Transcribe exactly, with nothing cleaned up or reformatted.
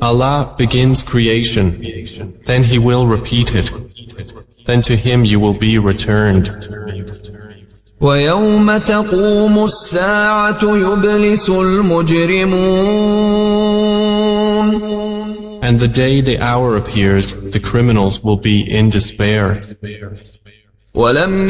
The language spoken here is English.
Allah begins creation, then He will repeat it. Then to Him you will be returned. وَيَوْمَ تَقُومُ السَّاعَةُ يُبْلِسُ الْمُجْرِمُونَ And the day the hour appears, the criminals will be in despair. وَلَمْ